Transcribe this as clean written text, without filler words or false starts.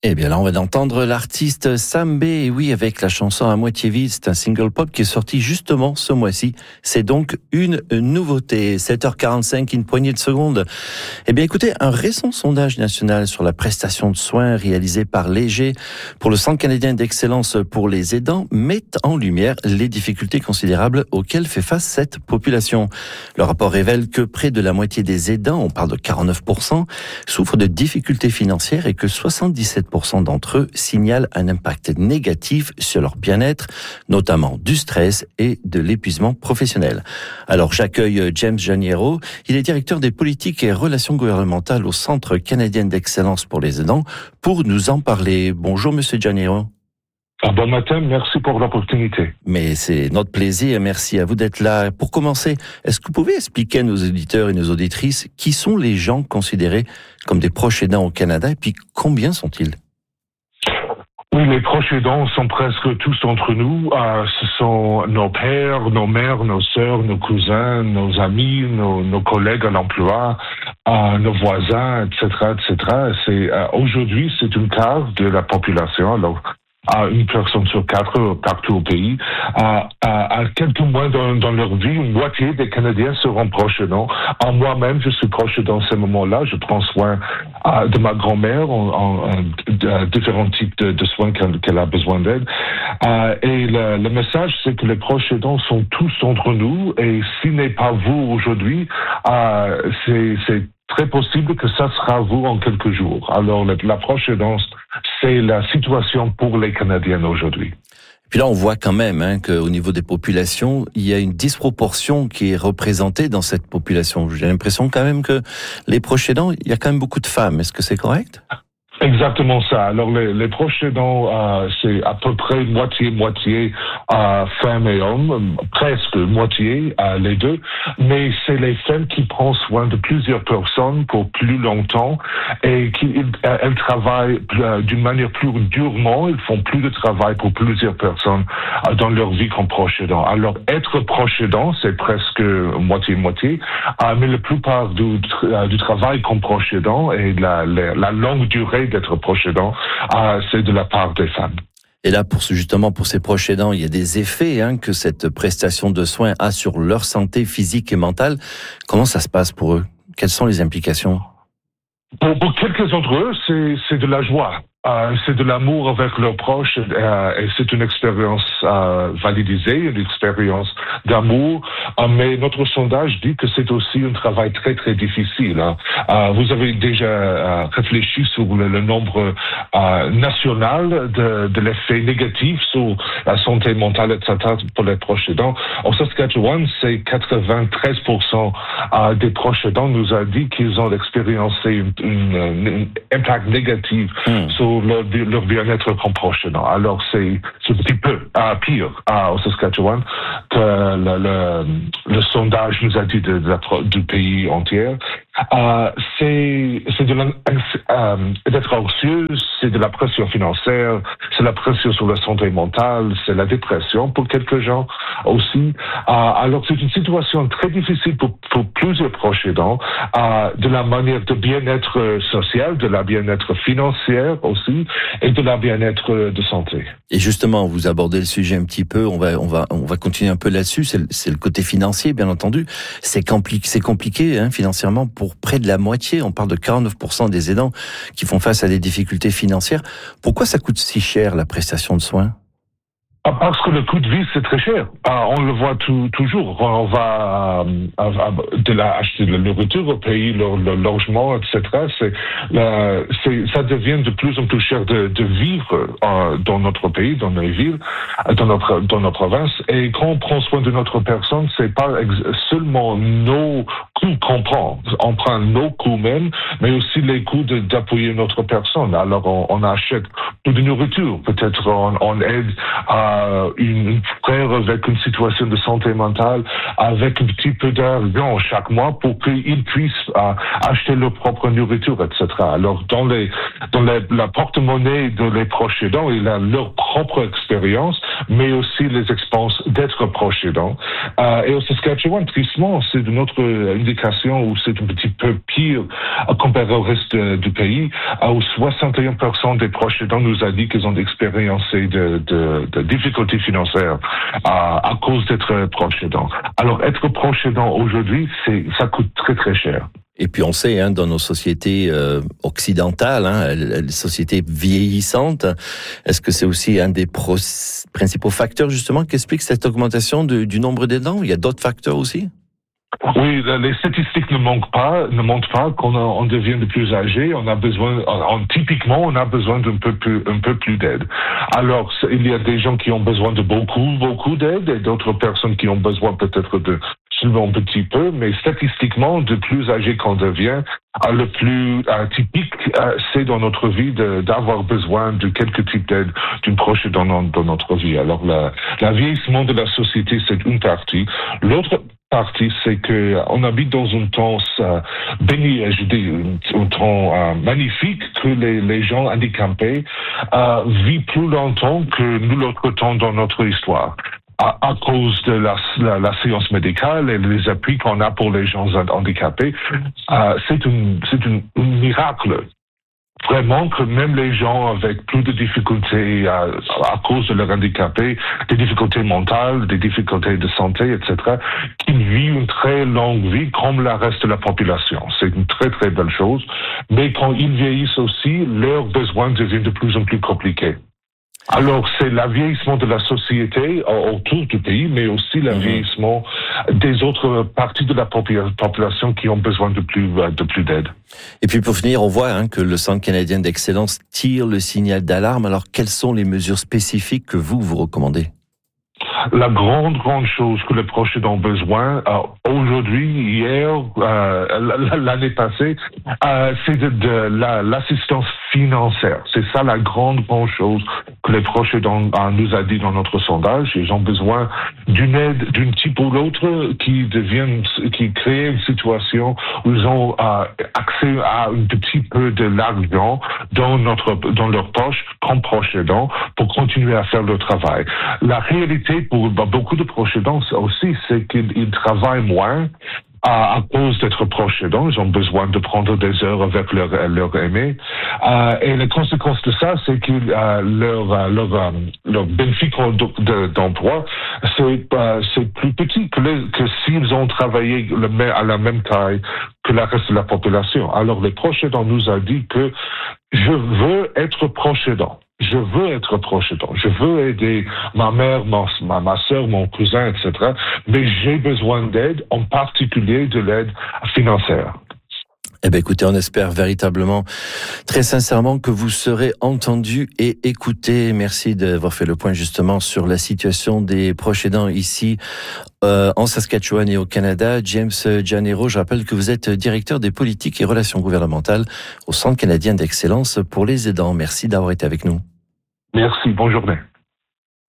Eh bien là, on va entendre l'artiste Sam B, et oui, avec la chanson À moitié vide. C'est un single pop qui est sorti justement ce mois-ci. C'est donc une nouveauté. 7h45, une poignée de secondes. Eh bien écoutez, un récent sondage national sur la prestation de soins réalisé par Léger pour le Centre canadien d'excellence pour les aidants met en lumière les difficultés considérables auxquelles fait face cette population. Le rapport révèle que près de la moitié des aidants, on parle de 49%, souffrent de difficultés financières et que 77% d'entre eux signalent un impact négatif sur leur bien-être, notamment du stress et de l'épuisement professionnel. Alors j'accueille James Janiero, il est directeur des politiques et relations gouvernementales au Centre canadien d'excellence pour les aidants, pour nous en parler. Bonjour Monsieur Janiero. Bon matin, merci pour l'opportunité. Mais c'est notre plaisir, merci à vous d'être là. Pour commencer, est-ce que vous pouvez expliquer à nos auditeurs et nos auditrices qui sont les gens considérés comme des proches aidants au Canada et puis combien sont-ils? Oui, les proches aidants sont presque tous entre nous. Ce sont nos pères, nos mères, nos sœurs, nos cousins, nos amis, nos collègues à l'emploi, nos voisins, etc., etc. Aujourd'hui, c'est une quart de la population. Alors, une personne sur 4 partout au pays. À quelques mois dans leur vie, une moitié des Canadiens seront proches aidants. Moi-même, je suis proche dans ces moments-là. Je prends soin de ma grand-mère en différents types de soins qu'elle a besoin d'aide. Et le message, c'est que les proches aidants sont tous entre nous. Et s'il n'est pas vous aujourd'hui, c'est très possible que ça sera vous en quelques jours. Alors, la proche aidance, c'est la situation pour les Canadiens aujourd'hui. Puis là, on voit quand même qu'au niveau des populations, il y a une disproportion qui est représentée dans cette population. J'ai l'impression quand même que les proches aidants, il y a quand même beaucoup de femmes. Est-ce que c'est correct ? Exactement ça. Alors, les proches aidants, c'est à peu près moitié femmes et hommes, presque moitié, les deux. Mais c'est les femmes qui prennent soin de plusieurs personnes pour plus longtemps et elles travaillent d'une manière plus durement. Ils font plus de travail pour plusieurs personnes dans leur vie comme proche aidant. Alors, être proche aidant, c'est presque moitié, mais la plupart du travail comme proche aidant et la longue durée d'être proche aidant, c'est de la part des femmes. Et là, pour ces proches aidants, il y a des effets que cette prestation de soins a sur leur santé physique et mentale. Comment ça se passe pour eux ? Quelles sont les implications ? Pour quelques d'entre eux, c'est de la joie. C'est de l'amour avec leurs proches et c'est une expérience validisée, une expérience d'amour. Mais notre sondage dit que c'est aussi un travail très très difficile. Vous avez déjà réfléchi sur le nombre national de l'effet négatif sur la santé mentale, etc. pour les proches aidants. En Saskatchewan, c'est 93% des proches aidants nous a dit qu'ils ont expériencé un impact négatif sur leur bien-être comme proche aidant. Alors, c'est un petit peu pire au Saskatchewan que le sondage nous a dit du pays entier. C'est d'être anxieux, c'est de la pression financière, c'est la pression sur la santé mentale, c'est la dépression pour quelques gens aussi. Alors c'est une situation très difficile pour plusieurs proches aidants, de la manière de bien-être social, de la bien-être financière aussi, et de la bien-être de santé. Et justement, vous abordez le sujet un petit peu, on va continuer un peu là-dessus, c'est le côté financier, bien entendu. C'est compliqué financièrement pour près de la moitié, on parle de 49% des aidants qui font face à des difficultés financières. Pourquoi ça coûte si cher la prestation de soins ? Parce que le coût de vie, c'est très cher. On le voit toujours. On va acheter de la nourriture au pays, le logement, etc. Ça devient de plus en plus cher de vivre dans notre pays, dans nos villes, dans nos provinces. Et quand on prend soin de notre personne, c'est pas seulement nos coûts qu'on prend. On prend nos coûts même, mais aussi les coûts d'appuyer notre personne. Alors, on achète de nourriture. Peut-être on aide une frère avec une situation de santé mentale avec un petit peu d'argent chaque mois pour qu'ils puissent acheter leur propre nourriture, etc. Alors, dans dans la porte-monnaie de les proches aidants, il a leur propre expérience, mais aussi les expériences d'être proches aidants. Et au Saskatchewan, tristement, c'est de notre indication où c'est un petit peu pire comparé au reste du pays, où 61% des proches aidants nous a dit qu'ils ont expériencé de difficultés financières à cause d'être proche aidant. Alors, être proche aidant aujourd'hui, ça coûte très très cher. Et puis on sait, dans nos sociétés occidentales, les sociétés vieillissantes, est-ce que c'est aussi un des principaux facteurs justement qui explique cette augmentation du nombre d'aidants? Il y a d'autres facteurs aussi? Oui, les statistiques ne montrent pas qu'on devient de plus âgé. On a besoin, typiquement, on a besoin d'un peu plus d'aide. Alors, il y a des gens qui ont besoin de beaucoup d'aide et d'autres personnes qui ont besoin peut-être de seulement un petit peu, mais statistiquement, de plus âgé qu'on devient, le plus typique, c'est dans notre vie d'avoir besoin de quelques types d'aide d'une proche dans notre vie. Alors, la vieillissement de la société, c'est une partie. L'autre partie, c'est que on habite dans un temps béni, un temps magnifique que les gens handicapés vivent plus longtemps que nous l'autre temps dans notre histoire. À cause de la science médicale et les appuis qu'on a pour les gens handicapés, c'est un miracle. Vraiment que même les gens avec plus de difficultés à cause de leur handicapé, des difficultés mentales, des difficultés de santé, etc., qu'ils vivent une très longue vie comme le reste de la population. C'est une très très belle chose. Mais quand ils vieillissent aussi, leurs besoins deviennent de plus en plus compliqués. Alors, c'est le vieillissement de la société autour du pays, mais aussi le vieillissement des autres parties de la population qui ont besoin de plus d'aide. Et puis pour finir, on voit que le Centre canadien d'excellence tire le signal d'alarme. Alors, quelles sont les mesures spécifiques que vous recommandez? La grande chose que les proches ont besoin, aujourd'hui, hier, l'année passée, c'est de l'assistance financière. C'est ça la grande chose que les proches nous a dit dans notre sondage. Ils ont besoin d'une aide d'un type ou l'autre qui crée une situation où ils ont accès à un petit peu de l'argent dans leur poche comme proches aidants pour continuer à faire le travail. La réalité pour beaucoup de proches aidants aussi, c'est qu'ils travaillent moins à cause d'être proches aidants. Ils ont besoin de prendre des heures avec leur aimé. Et la conséquence de ça, c'est que leur bénéfice d'emploi, c'est plus petit que s'ils ont travaillé à la même taille que la reste de la population. Alors, les proches aidants nous a dit que je veux être proche aidant. Je veux être proche aidant. Je veux aider ma mère, ma soeur, mon cousin, etc. Mais j'ai besoin d'aide, en particulier de l'aide financière. Eh bien, écoutez, on espère véritablement, très sincèrement, que vous serez entendu et écouté. Merci d'avoir fait le point justement sur la situation des proches aidants ici en Saskatchewan et au Canada. James Janero, je rappelle que vous êtes directeur des politiques et relations gouvernementales au Centre canadien d'excellence pour les aidants. Merci d'avoir été avec nous. Merci, bonne journée.